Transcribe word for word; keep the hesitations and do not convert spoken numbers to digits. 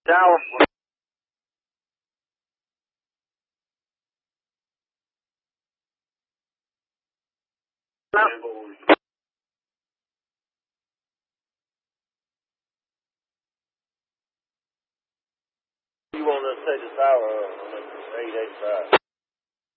Tower. You want to take the tower on eight eighty-five?